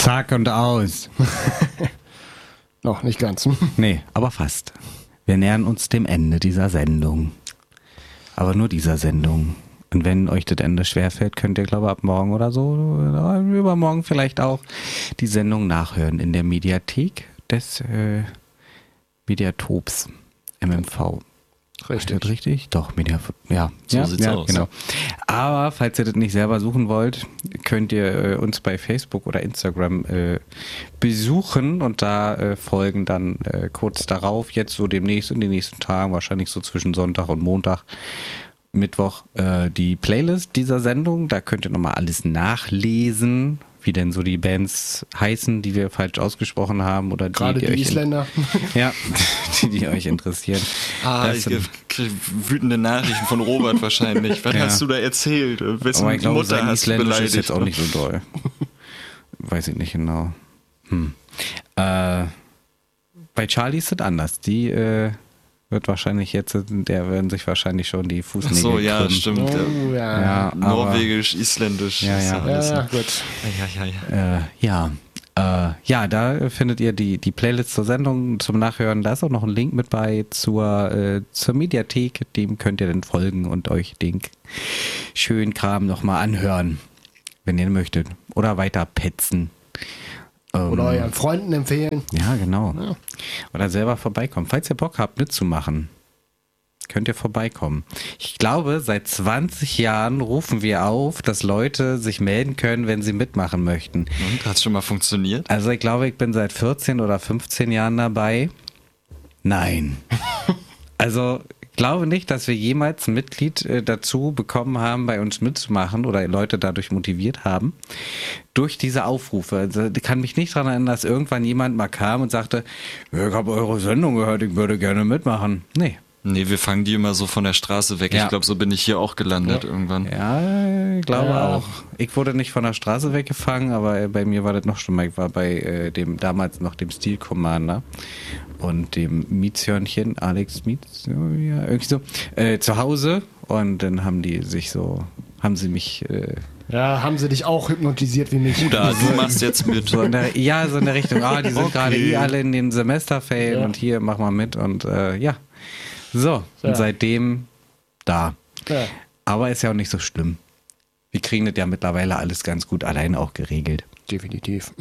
Zack und aus. Noch nicht ganz. Nee, aber fast. Wir nähern uns dem Ende dieser Sendung. Aber nur dieser Sendung. Und wenn euch das Ende schwerfällt, könnt ihr, glaube ich, ab morgen oder so, oder übermorgen vielleicht auch, die Sendung nachhören in der Mediathek des Mediatops MMV. Richtig. Richtig? Doch, ja. So sieht's aus. Genau. Aber falls ihr das nicht selber suchen wollt, könnt ihr uns bei Facebook oder Instagram besuchen und da folgen dann kurz darauf, jetzt so demnächst in den nächsten Tagen, wahrscheinlich so zwischen Sonntag und Montag, Mittwoch, die Playlist dieser Sendung. Da könnt ihr nochmal alles nachlesen, wie denn so die Bands heißen, die wir falsch ausgesprochen haben oder die, Gerade die euch Isländer. ja, die euch interessieren. Ich krieg wütende Nachrichten von Robert wahrscheinlich. Was Ja. hast du da erzählt? Wessen Aber ich glaube, Mutter sein hast du Isländisch beleidigt? ist jetzt auch nicht so doll. Weiß ich nicht genau. Bei Charlie ist es anders. Die wird wahrscheinlich jetzt, der werden sich wahrscheinlich schon die Ach Fußnägel so, ja, krümmen. stimmt. Oh, ja. Ja, aber- Norwegisch, Isländisch. Ja, ist ja. alles- Ja, gut. Ja, da findet ihr die Playlist zur Sendung zum Nachhören. Da ist auch noch ein Link mit bei zur Mediathek. Dem könnt ihr dann folgen und euch den schönen Kram nochmal anhören, wenn ihr möchtet. Oder weiter petzen. Oder euren Freunden empfehlen. Ja, genau. Ja. Oder selber vorbeikommen. Falls ihr Bock habt, mitzumachen, könnt ihr vorbeikommen. Ich glaube, seit 20 Jahren rufen wir auf, dass Leute sich melden können, wenn sie mitmachen möchten. Und, hat's schon mal funktioniert? Also ich glaube, ich bin seit 14 oder 15 Jahren dabei. Nein. Also ich glaube nicht, dass wir jemals ein Mitglied dazu bekommen haben, bei uns mitzumachen oder Leute dadurch motiviert haben. Durch diese Aufrufe. Also ich kann mich nicht daran erinnern, dass irgendwann jemand mal kam und sagte, ich habe eure Sendung gehört, ich würde gerne mitmachen. Nee. Nee, wir fangen die immer so von der Straße weg. Ja. Ich glaube, so bin ich hier auch gelandet irgendwann. Ja, ich glaube Ja. auch. Ich wurde nicht von der Straße weggefangen, aber bei mir war das noch schlimmer. Ich war bei dem damals noch dem Steel Commander und dem Mietshörnchen, Alex Mietz, ja, irgendwie so, zu Hause und dann haben sie mich Ja, haben sie dich auch hypnotisiert wie mich? Da, du machst jetzt mit. so in der Richtung, die sind Okay. gerade alle in den Semesterferien Ja. und hier, mach mal mit und ja. So, Ja. und seitdem da. Ja. Aber ist ja auch nicht so schlimm. Wir kriegen das ja mittlerweile alles ganz gut alleine auch geregelt. Definitiv.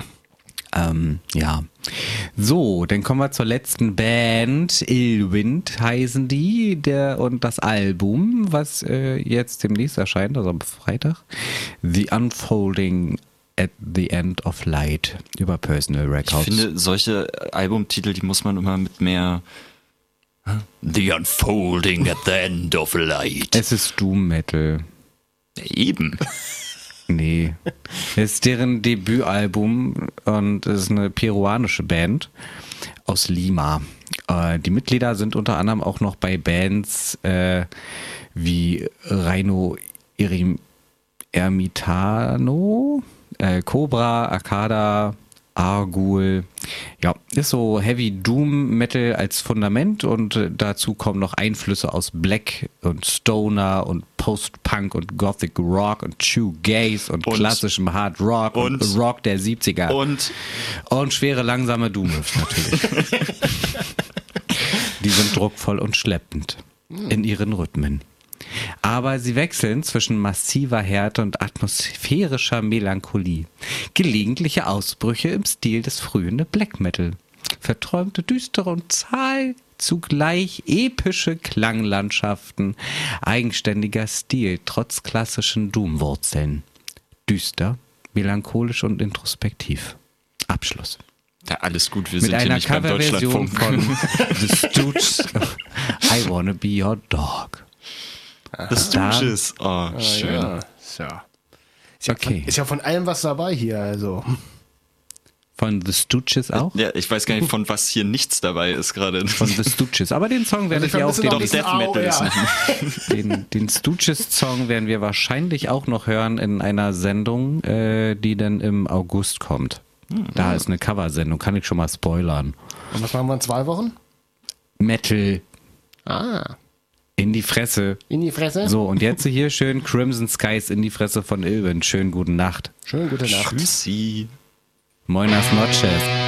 Ja. So, dann kommen wir zur letzten Band. Illwind heißen die. Und das Album, was jetzt demnächst erscheint, also am Freitag. The Unfolding at the End of Light über Personal Ich Records. finde, solche Albumtitel, die muss man immer mit mehr The Unfolding at the End of Light. Es ist Doom Metal. Eben. Nee. Es ist deren Debütalbum und es ist eine peruanische Band aus Lima. Die Mitglieder sind unter anderem auch noch bei Bands wie Reino Ermitano, Cobra, Arcada, Argul. Ja, ist so Heavy Doom Metal als Fundament und dazu kommen noch Einflüsse aus Black und Stoner und Post-Punk und Gothic Rock und Shoegaze und klassischem Hard Rock und Rock der 70er. Und schwere, langsame Doom-Riffs natürlich. Die sind druckvoll und schleppend in ihren Rhythmen. Aber sie wechseln zwischen massiver Härte und atmosphärischer Melancholie. Gelegentliche Ausbrüche im Stil des frühen Black Metal. Verträumte, düstere und zugleich epische Klanglandschaften. Eigenständiger Stil, trotz klassischen Doom-Wurzeln. Düster, melancholisch und introspektiv. Abschluss. Ja, alles gut, wir Mit sind hier einer nicht beim Coverversion Deutschlandfunk. von The Stooges. I Wanna Be Your Dog. Das Stooges. Oh, schön. Ja. So. Okay. Ist ja von allem was dabei hier, also. Von The Stooges auch? Ja, ich weiß gar nicht, von was hier nichts dabei ist gerade. Von The Stooges. Aber den Song werdet Also ihr auch, vermisse noch ein Doch, bisschen Death Metal ist nicht. den Stooges-Song werden wir wahrscheinlich auch noch hören in einer Sendung, die dann im August kommt. Da ist eine Coversendung, kann ich schon mal spoilern. Und was machen wir in 2 Wochen? Metal Ah, in die Fresse. in die Fresse. So, und jetzt hier schön Crimson Skies in die Fresse von Illwind. Schönen guten Nacht. Schönen gute Nacht. Tschüssi. Buenas noches.